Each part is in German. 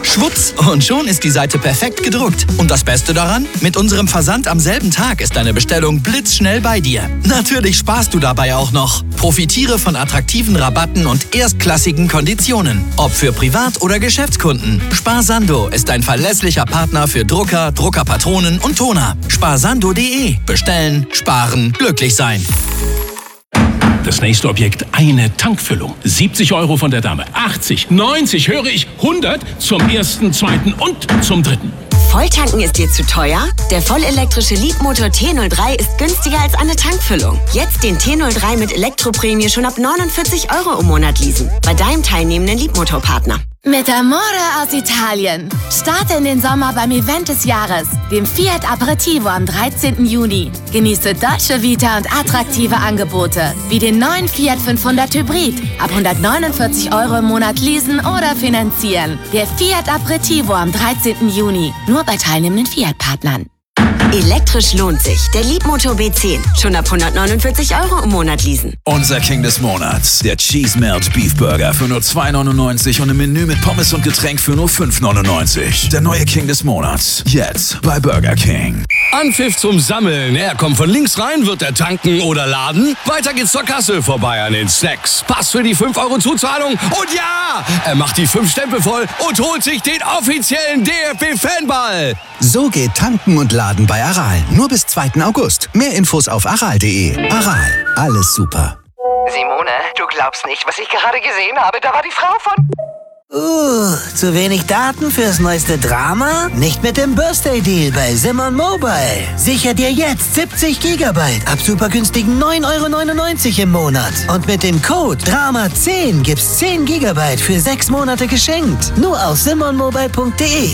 Schwupps, und schon ist die Seite perfekt gedruckt. Und das Beste daran? Mit unserem Versand am selben Tag ist deine Bestellung blitzschnell bei dir. Natürlich sparst du dabei auch noch. Profitiere von attraktiven Rabatten und erstklassigen Konditionen. Ob für Privat- oder Geschäftskunden. Sparsando ist ein verlässlicher Partner für Drucker, Druckerpatronen und Toner. Sparsando.de. Bestellen, sparen, glücklich sein. Das nächste Objekt, eine Tankfüllung. 70 € von der Dame, 80, 90, höre ich, 100 zum ersten, zweiten und zum dritten. Volltanken ist dir zu teuer? Der vollelektrische Leadmotor T03 ist günstiger als eine Tankfüllung. Jetzt den T03 mit Elektroprämie schon ab 49 € im Monat leasen. Bei deinem teilnehmenden Leadmotorpartner. Mit Amore aus Italien. Starte in den Sommer beim Event des Jahres, dem Fiat Aperitivo am 13. Juni. Genieße Dolce Vita und attraktive Angebote, wie den neuen Fiat 500 Hybrid. Ab 149 € im Monat leasen oder finanzieren. Der Fiat Aperitivo am 13. Juni. Nur bei teilnehmenden Fiat-Partnern. Elektrisch lohnt sich. Der Leadmotor B10. Schon ab 149 € im Monat leasen. Unser King des Monats. Der Cheese Melt Beef Burger für nur 2,99 und im Menü mit Pommes und Getränk für nur 5,99. Der neue King des Monats. Jetzt bei Burger King. Anpfiff zum Sammeln. Er kommt von links rein, wird er tanken oder laden. Weiter geht's zur Kasse, vorbei an den Snacks. Pass für die 5 € Zuzahlung. Und ja, er macht die 5 Stempel voll und holt sich den offiziellen DFB-Fanball. So geht Tanken und Laden bei Aral. Nur bis 2. August. Mehr Infos auf aral.de. Aral. Alles super. Simone, du glaubst nicht, was ich gerade gesehen habe. Da war die Frau von... Zu wenig Daten fürs neueste Drama? Nicht mit dem Birthday-Deal bei Simon Mobile. Sicher dir jetzt 70 GB ab super günstigen 9,99 € im Monat. Und mit dem Code DRAMA10 gibt's 10 GB für 6 Monate geschenkt. Nur auf simonmobile.de.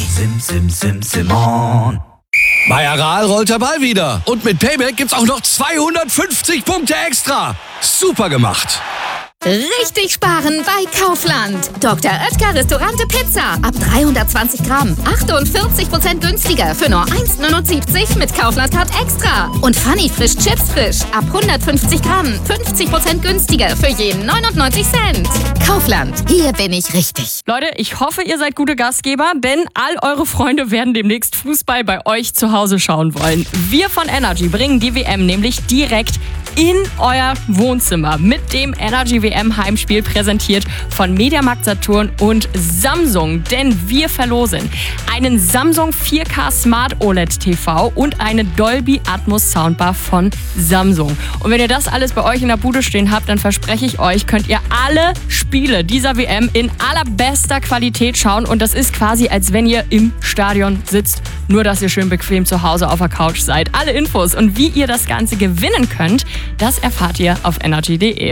Simon. Bei Aral rollt der Ball wieder. Und mit Payback gibt's auch noch 250 Punkte extra. Super gemacht. Richtig sparen bei Kaufland. Dr. Oetker Restaurante Pizza. Ab 320 Gramm. 48% günstiger für nur 1,79 mit Kaufland-Card extra. Und Funny Frisch Chips Frisch. Ab 150 Gramm. 50% günstiger für jeden 99 Cent. Kaufland. Hier bin ich richtig. Leute, ich hoffe, ihr seid gute Gastgeber, denn all eure Freunde werden demnächst Fußball bei euch zu Hause schauen wollen. Wir von Energy bringen die WM nämlich direkt in euer Wohnzimmer mit dem Energy WM Heimspiel, präsentiert von Mediamarkt Saturn und Samsung. Denn wir verlosen einen Samsung 4K Smart OLED TV und eine Dolby Atmos Soundbar von Samsung. Und wenn ihr das alles bei euch in der Bude stehen habt, dann verspreche ich euch, könnt ihr alle Spiele dieser WM in allerbester Qualität schauen. Und das ist quasi, als wenn ihr im Stadion sitzt, nur dass ihr schön bequem zu Hause auf der Couch seid. Alle Infos und wie ihr das Ganze gewinnen könnt, das erfahrt ihr auf energy.de.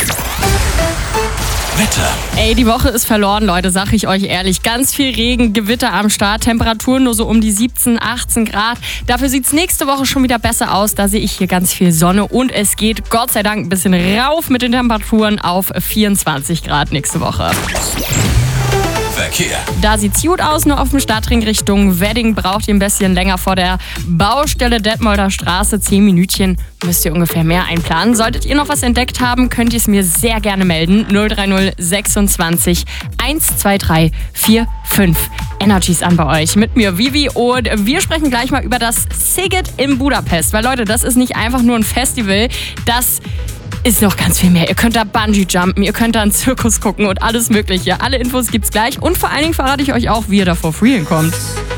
Wetter. Ey, die Woche ist verloren, Leute, sag ich euch ehrlich. Ganz viel Regen, Gewitter am Start, Temperaturen nur so um die 17, 18 Grad. Dafür sieht's nächste Woche schon wieder besser aus. Da sehe ich hier ganz viel Sonne und es geht Gott sei Dank ein bisschen rauf mit den Temperaturen auf 24 Grad nächste Woche. Verkehr. Da sieht's gut aus, nur auf dem Stadtring Richtung Wedding braucht ihr ein bisschen länger vor der Baustelle Detmolder Straße. 10 Minütchen müsst ihr ungefähr mehr einplanen. Solltet ihr noch was entdeckt haben, könnt ihr es mir sehr gerne melden. 030 26 123 45. Energy's an bei euch. Mit mir Vivi und wir sprechen gleich mal über das Sziget in Budapest. Weil Leute, das ist nicht einfach nur ein Festival, das ist noch ganz viel mehr. Ihr könnt da Bungee-Jumpen, ihr könnt da einen Zirkus gucken und alles Mögliche. Alle Infos gibt's gleich und vor allen Dingen verrate ich euch auch, wie ihr da for free hinkommt.